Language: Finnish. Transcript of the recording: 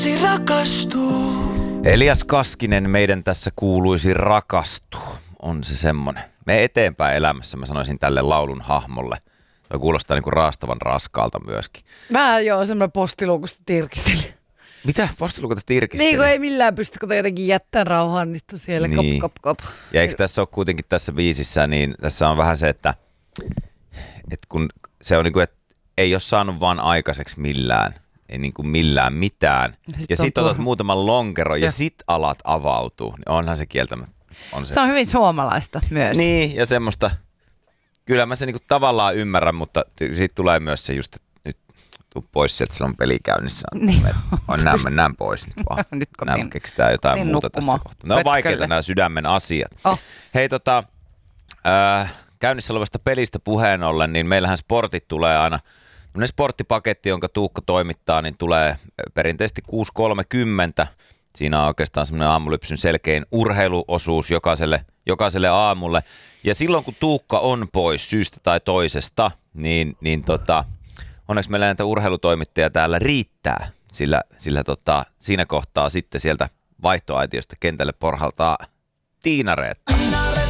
rakastuu. Elias Kaskinen, meidän tässä kuuluisi rakastua. On se semmonen. Me eteenpäin elämässä, mä sanoisin tälle laulun hahmolle. Toi kuulostaa niinku raastavan raskaalta myöskin. Mä semmoinen postiluukusta tirkisteli. Mitä? Postiluukuta tirkisteli? Niin kun ei millään pysty jotenkin jättämään rauhaan, niin siellä niin. kop. Ja eikö tässä ole kuitenkin tässä biisissä, niin tässä on vähän se, että kun se on niinku, että ei ole saanut vaan aikaiseksi millään. Ei niinku millään mitään. Ja sit otat muutaman lonkeron ja sit alat avautuu. Niin onhan se kieltämättä. Se on hyvin suomalaista myös. Niin, ja semmoista, kyllä mä sen niinku tavallaan ymmärrän, mutta siitä tulee myös se just, että nyt tuu pois sieltä, silloin peli käynnissä. Niin. Mennään pois nyt vaan. Nyt kotiin. Keksitään jotain muuta nukkumaan. tässä kohtaa. Ne on vaikeita nämä sydämen asiat. Hei käynnissä olevasta pelistä puheen ollen, niin meillähän sportit tulee aina. Sporttipaketti, jonka Tuukka toimittaa, niin tulee perinteisesti 6.30. Siinä on oikeastaan semmoinen aamulypsyn selkein urheiluosuus jokaiselle aamulle. Ja silloin kun Tuukka on pois syystä tai toisesta, niin onneksi meillä näitä urheilutoimittajia täällä riittää. Sillä siinä kohtaa sitten sieltä vaihtoaitiosta kentälle porhaltaa Tiina Reetta.